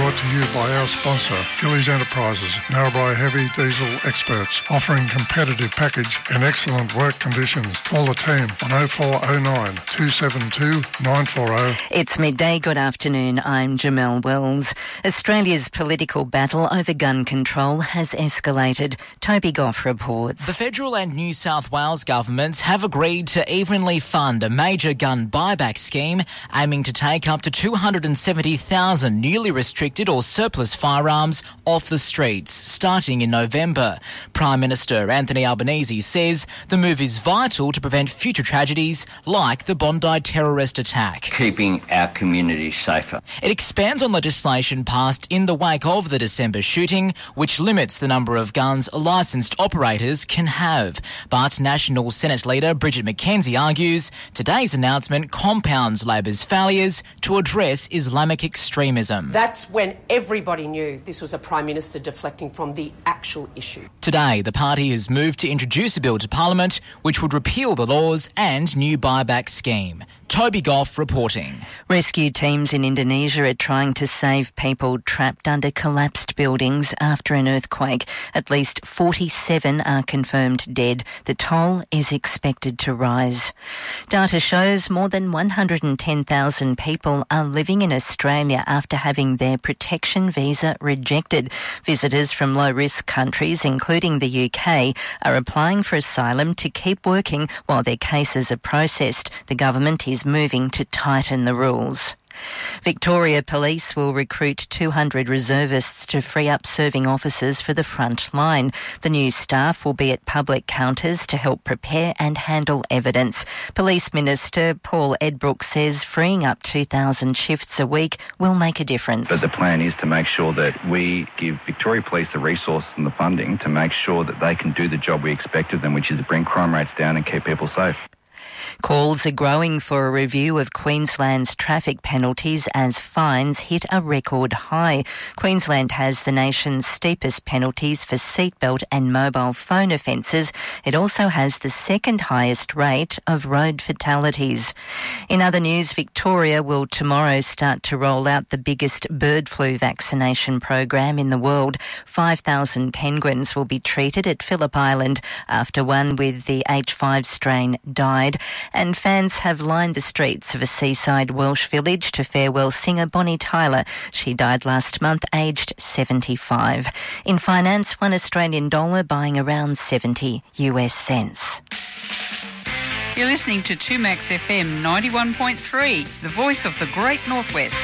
brought to you by our sponsor, Gillies Enterprises, Narrabri heavy diesel experts, offering competitive package and excellent work conditions. Call the team on 0409 272 940. It's midday. Good afternoon. I'm Jamelle Wells. Australia's political battle over gun control has escalated. Toby Goff reports. The federal and New South Wales governments have agreed to evenly fund a major gun buyback scheme aiming to take up to 270,000 newly restricted or surplus firearms off the streets starting in November. Prime Minister Anthony Albanese says the move is vital to prevent future tragedies like the Bondi terrorist attack. Keeping our community safer. It expands on legislation passed in the wake of the December shooting, which limits the number of guns licensed operators can have. But National Senate leader Bridget McKenzie argues today's announcement compounds Labor's failures to address Islamic extremism. That's when everybody knew this was a Prime Minister deflecting from the actual issue. Today, the party has moved to introduce a bill to Parliament which would repeal the laws and new buyback scheme. Toby Goff reporting. Rescue teams in Indonesia are trying to save people trapped under collapsed buildings after an earthquake. At least 47 are confirmed dead. The toll is expected to rise. Data shows more than 110,000 people are living in Australia after having their protection visa rejected. Visitors from low-risk countries, including the UK, are applying for asylum to keep working while their cases are processed. The government is moving to tighten the rules. Victoria Police will recruit 200 reservists to free up serving officers for the front line. The new staff will be at public counters to help prepare and handle evidence. Police Minister Paul Edbrook says freeing up 2,000 shifts a week will make a difference. But the plan is to make sure that we give Victoria Police the resources and the funding to make sure that they can do the job we expect of them, which is to bring crime rates down and keep people safe. Calls are growing for a review of Queensland's traffic penalties as fines hit a record high. Queensland has the nation's steepest penalties for seatbelt and mobile phone offences. It also has the second highest rate of road fatalities. In other news, Victoria will tomorrow start to roll out the biggest bird flu vaccination program in the world. 5,000 penguins will be treated at Phillip Island after one with the H5 strain died. And fans have lined the streets of a seaside Welsh village to farewell singer Bonnie Tyler. She died last month, aged 75. In finance, $1 Australian buying around 70 US cents. You're listening to 2Max FM 91.3, the voice of the Great Northwest.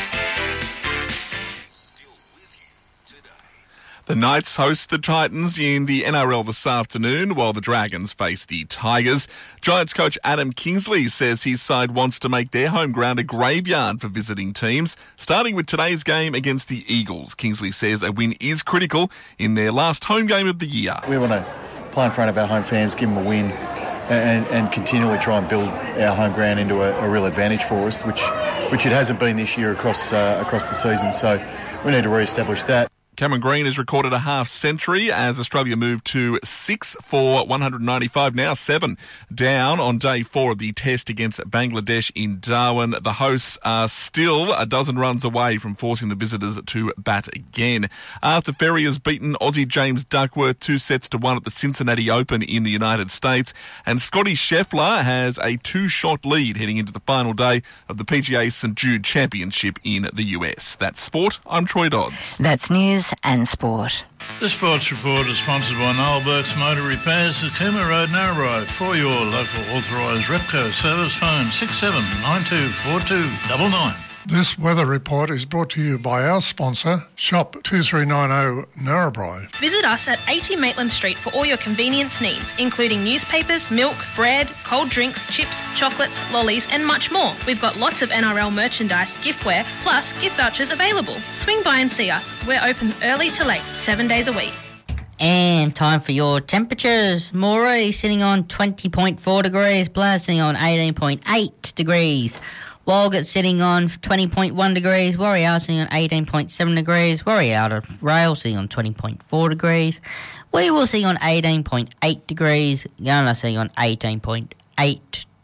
The Knights host the Titans in the NRL this afternoon, while the Dragons face the Tigers. Giants coach Adam Kingsley says his side wants to make their home ground a graveyard for visiting teams, starting with today's game against the Eagles. Kingsley says a win is critical in their last home game of the year. We want to play in front of our home fans, give them a win, and continually try and build our home ground into a real advantage for us, which it hasn't been this year across the season. So we need to re-establish that. Cameron Green has recorded a half-century as Australia moved to 6 for 195, now 7 down on day 4 of the test against Bangladesh in Darwin. The hosts are still a dozen runs away from forcing the visitors to bat again. Arthur Ferry has beaten Aussie James Duckworth 2-1 at the Cincinnati Open in the United States. And Scotty Scheffler has a 2-shot lead heading into the final day of the PGA St Jude Championship in the US. That's sport. I'm Troy Dodds. That's news and sport. The Sports Report is sponsored by Noel Burke's Motor Repairs at Cooma Road, Narrabri. For your local authorised Repco service, phone 67924299. This weather report is brought to you by our sponsor, Shop 2390 Narrabri. Visit us at 80 Maitland Street for all your convenience needs, including newspapers, milk, bread, cold drinks, chips, chocolates, lollies and much more. We've got lots of NRL merchandise, giftware, plus gift vouchers available. Swing by and see us. We're open early to late, 7 days a week. And time for your temperatures. Moree sitting on 20.4 degrees, Blair sitting on 18.8 degrees. Walgett sitting on 20.1 degrees, Warrior sitting on 18.7 degrees, Warrior Rail sitting on 20.4 degrees, We will sitting on 18.8 degrees, Gunner sitting on 18.8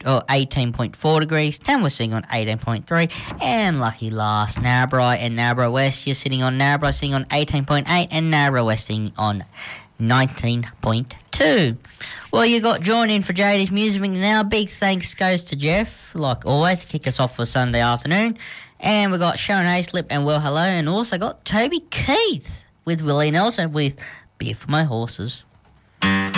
18.4 degrees. Tamworth sitting on 18.3. And lucky last, Narrabri and Narrabri West. You're sitting on Narrabri sitting on 18.8 and Narrabri West sitting on 19.2. Well, you got joined in for JD's Music Mix now. Big thanks goes to Jeff, like always, to kick us off for Sunday afternoon. And we got Sharon Hayslip and Well Hello, and also got Toby Keith with Willie Nelson with Beer for My Horses.